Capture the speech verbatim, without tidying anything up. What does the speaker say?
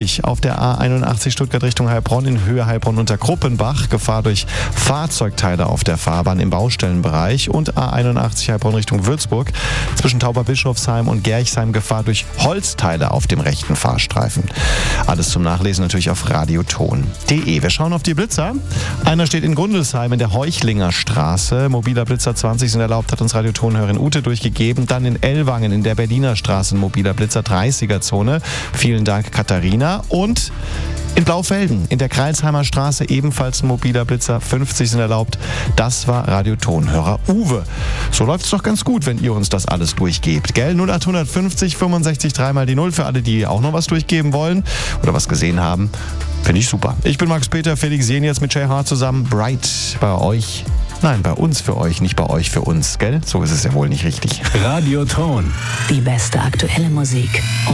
ruhig auf der A einundachtzig Stuttgart Richtung Heilbronn in Höhe Heilbronn unter Kruppenbach. Gefahr durch Fahrzeugteile auf der Fahrbahn im Baustellenbereich. Und A einundachtzig Heilbronn Richtung Würzburg zwischen Tauberbischofsheim und Gerchsheim. Gefahr durch Holzteile auf dem rechten Fahrstreifen. Alles zum Nachlesen natürlich auf radioton punkt de. Wir schauen auf die Blitzer. Einer steht in Grundelsheim in der Heuchlinger Straße. Mobiler Blitzer zwanzig sind erlaubt, hat uns Radiotonhörerin Ute durchgegeben. Dann in Ellwangen in der Berliner Straße ein mobiler Blitzer dreißiger Zone. Vielen Dank, Katharina. Und in Blaufelden in der Kreilsheimer Straße ebenfalls ein mobiler Blitzer, fünfzig sind erlaubt. Das war Radiotonhörer Uwe. So läuft es doch ganz gut, wenn ihr uns das alles durchgebt. Gell? null acht fünfzig fünfundsechzig dreimal die Null für alle, die auch noch was durchgeben wollen oder was gesehen haben. Finde ich super. Ich bin Max Peter, Felix Jen jetzt mit Jay Hart zusammen. Bright bei euch. Nein, bei uns für euch, nicht bei euch für uns, gell? So ist es ja wohl nicht richtig. Radioton. Die beste aktuelle Musik.